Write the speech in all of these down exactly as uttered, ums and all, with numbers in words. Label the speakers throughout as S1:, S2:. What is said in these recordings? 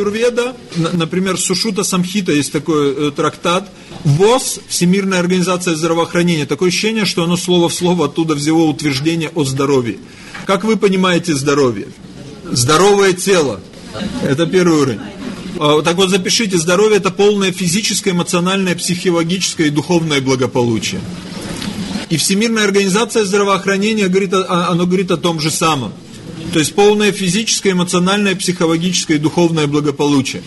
S1: аюрведа, например, Сушрута Самхита есть такой трактат, ВОЗ, Всемирная организация здравоохранения, такое ощущение, что оно слово в слово оттуда взяло утверждение о здоровье. Как вы понимаете здоровье? Здоровое тело. Это первый уровень. Так вот запишите, здоровье это полное физическое, эмоциональное, психологическое и духовное благополучие. И Всемирная организация здравоохранения говорит, оно говорит о том же самом. То есть полное физическое, эмоциональное, психологическое и духовное благополучие.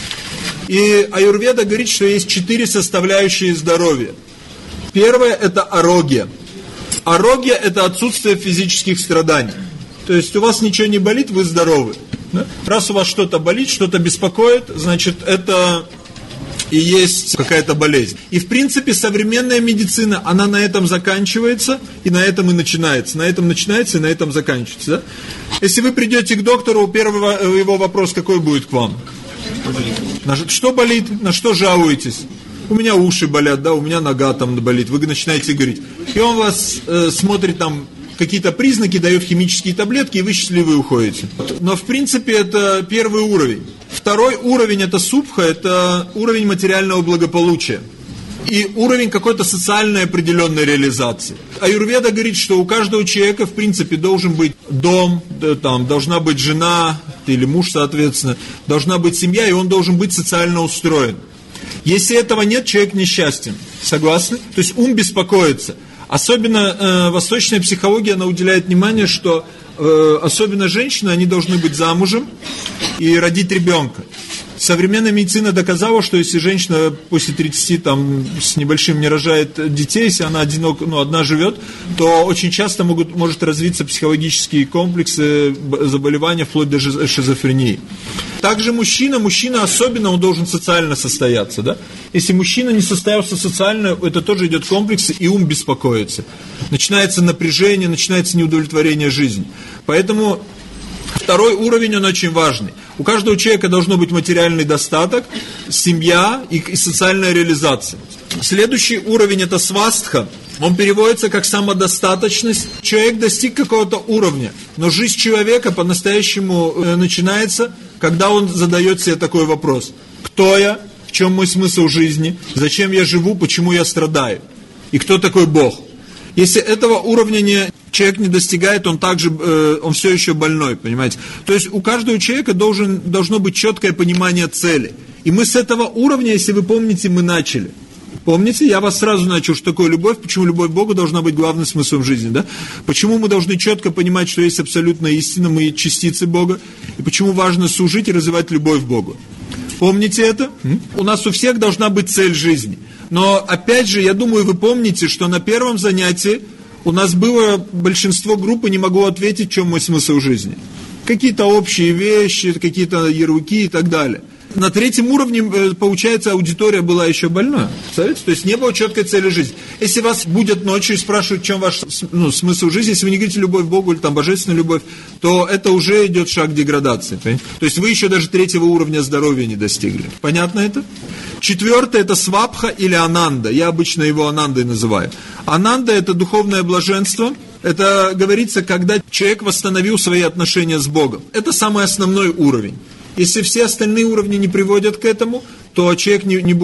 S1: И аюрведа говорит, что есть четыре составляющие здоровья. Первое это арогья. Арогья это отсутствие физических страданий. То есть у вас ничего не болит, вы здоровы. Раз у вас что-то болит, что-то беспокоит, значит это и есть какая-то болезнь. И в принципе современная медицина, она на этом заканчивается и на этом и начинается. На этом начинается и на этом заканчивается. Да? Если вы придете к доктору, первый его вопрос какой будет к вам? Что болит, на что жалуетесь? У меня уши болят, да, у меня нога там болит. Вы начинаете говорить. И он вас э, смотрит там, какие-то признаки, дает химические таблетки, и вы счастливы уходите. Но в принципе это первый уровень. Второй уровень это субха, это уровень материального благополучия. И уровень какой-то социальной определенной реализации. Аюрведа говорит, что у каждого человека в принципе должен быть дом, там, должна быть жена или муж, соответственно, должна быть семья, и он должен быть социально устроен. Если этого нет, человек несчастен. Согласны? То есть ум беспокоится. Особенно э, восточная психология, она уделяет внимание, что э, особенно женщины, они должны быть замужем и родить ребенка. Современная медицина доказала, что если женщина после тридцати там, с небольшим не рожает детей, если она одинок, ну, одна живет, то очень часто могут, может развиться психологические комплексы, заболевания, вплоть до шизофрении. Также мужчина, мужчина особенно, он должен социально состояться. Да? Если мужчина не состоялся социально, это тоже идет комплекс, и ум беспокоится. Начинается напряжение, начинается неудовлетворение жизни. Поэтому второй уровень, он очень важный. У каждого человека должно быть материальный достаток, семья и, и социальная реализация. Следующий уровень это свастха. Он переводится как самодостаточность. Человек достиг какого-то уровня, но жизнь человека по-настоящему э, начинается, когда он задает себе такой вопрос. Кто я? В чем мой смысл жизни? Зачем я живу? Почему я страдаю? И кто такой Бог? Если этого уровня не, человек не достигает, он также, э, он все еще больной, понимаете? То есть у каждого человека должен, должно быть четкое понимание цели. И мы с этого уровня, если вы помните, мы начали. Помните, я вас сразу начал, что такое любовь, почему любовь к Богу должна быть главным смыслом жизни, да? Почему мы должны четко понимать, что есть абсолютная истина, мы частицы Бога, и почему важно служить и развивать любовь к Богу. Помните это? У нас у всех должна быть цель жизни. Но опять же, я думаю, вы помните, что на первом занятии у нас было большинство группы не могло ответить, в чем мой смысл жизни. Какие-то общие вещи, какие-то ярлыки и так далее. На третьем уровне, получается, аудитория была еще больна. Представляете? То есть не было четкой цели жизни. Если вас будут ночью и спрашивают, в чем ваш ну, смысл жизни, если вы не говорите любовь к Богу или там божественная любовь, то это уже идет шаг к деградации. Понимаете? То есть вы еще даже третьего уровня здоровья не достигли. Понятно это? Четвертое это свабха или ананда. Я обычно его анандой называю. Ананда это духовное блаженство. Это говорится, когда человек восстановил свои отношения с Богом. Это самый основной уровень. Если все остальные уровни не приводят к этому, то человек не, не будет